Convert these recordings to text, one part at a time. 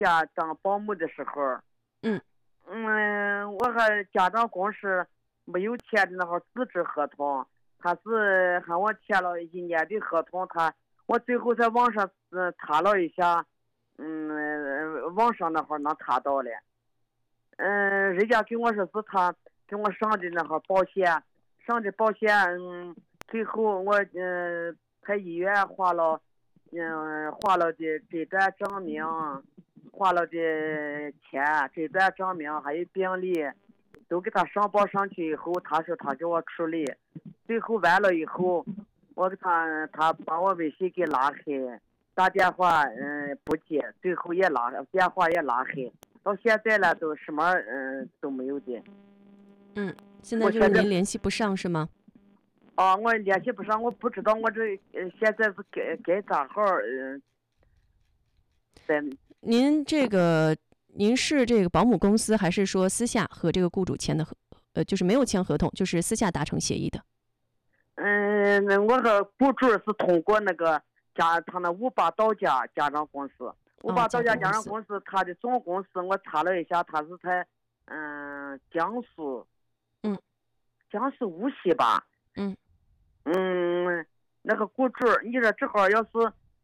家当保姆的时候，我和家长公司没有签的那个自治合同，他是喊我签了1年的合同，我最后在网上查了一下，网上那会儿能查到了，人家跟我说是他给我上的那个保险，最后我在医院花了的诊断证明，花了的钱，诊断证明还有病历，都给他上报上去以后，他说他给我处理，最后完了以后，我给他把我微信给拉黑，打电话不接，最后电话也拉黑，到现在了都什么都没有的。 现在就是您联系不上是吗？ 我联系不上，我不知道我这现在是该咋号您是这个保姆公司，还是说私下和这个雇主签的就是没有签合同，就是私下达成协议的？ 我和雇主是通过那个他那58到家家长公司，58到家家长公司，他的总公司我查了一下，他是在江苏无锡吧。那个雇主，你说正好要是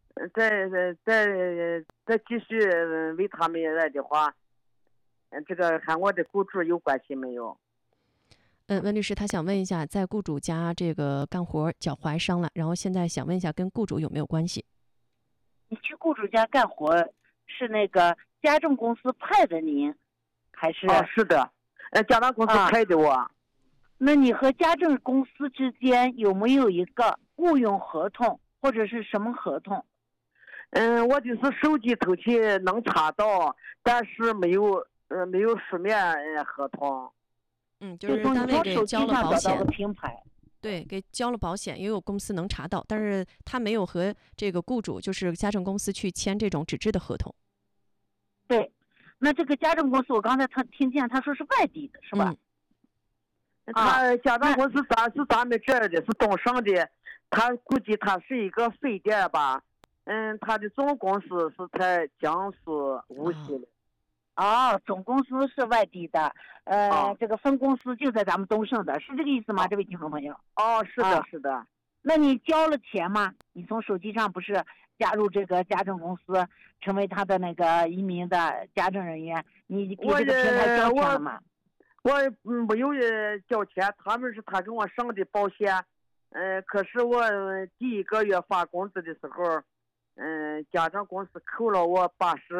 再继续为他们来的话，这个和我的雇主有关系没有？ 温律师，他想问一下，在雇主家这个干活脚踝伤了，然后现在想问一下跟雇主有没有关系？ 你去雇主家干活是那个家政公司派的您，还是？ 是的，家政公司派的我。 那你和家政公司之间有没有一个雇佣合同或者是什么合同？ 我就是手机头去能查到，但是没有书面合同。 就是单位给交了保险， 平台， 对，给交了保险，也有公司能查到，但是他没有和这个雇主，就是家政公司去签这种纸质的合同。 对，那这个家政公司，我刚才听见他说是外地的，是吧？ 他家政公司是咱们这儿的，是东省的，他估计他是一个分店吧。他的总公司是在江苏无锡的。 总公司是外地的，这个分公司就在咱们东省的，是这个意思吗？这位听众朋友。 是的，是的。 那你交了钱吗？你从手机上不是加入这个家政公司，成为他的那个移民的家政人员，你给这个平台交钱了吗？ 我没有交钱，他给我上的保险，可是我第一个月发工资的时候，家政公司扣了我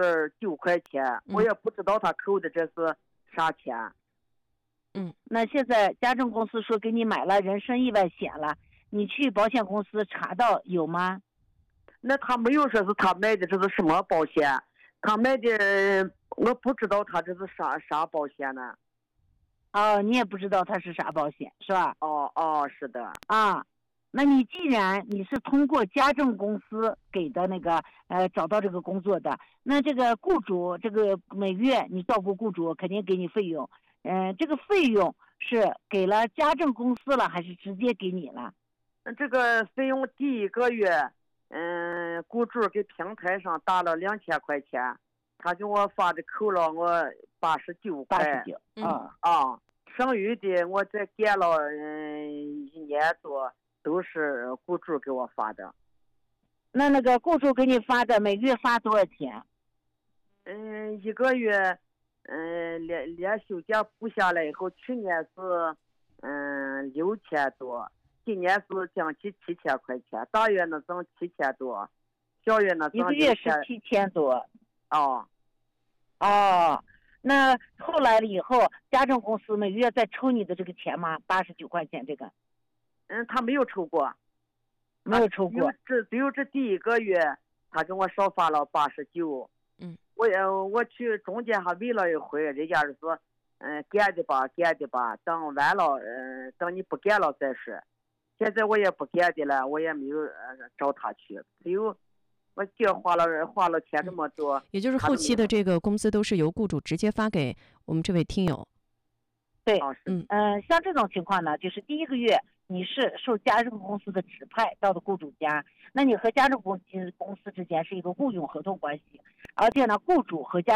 89块钱，我也不知道他扣的这是啥钱。 那现在家政公司说给你买了人身意外险了，你去保险公司查到有吗？ 那他没有说是他卖的这是什么保险，他卖的我不知道他这是啥保险呢。 你也不知道它是啥保险是吧？ 是的。 那你既然你是通过家政公司给的那个找到这个工作的，那这个雇主这个每月你照顾雇主肯定给你费用，这个费用是给了家政公司了还是直接给你了？ 这个费用第一个月，雇主给平台上打了2000块钱，他给我发的扣了我89块。剩余的我再干了1年多，都是雇主给我发的。 那个雇主给你发的每月发多少钱？ 一个月，连休假补下来以后，去年是6000多，今年是将近7000块钱，大约呢挣7000多，小月呢挣一个月是7000多。那后来了以后，家政公司每个月再抽你的这个钱吗？89块钱这个？ 他没有抽过， 没有抽过。 只有这第一个月，他给我少发了89。我去中间还问了一回，人家是说，干的吧，等完了，等你不干了再说。现在我也不干的了，我也没有找他去，只有。我就花了钱这么多， 也就是后期的这个工资都是由雇主直接发给我们这位听友。 对，像这种情况呢，就是第一个月你是受家政公司的指派到的雇主家，那你和家政公司之间是一个雇佣合同关系。 而且呢，雇主和家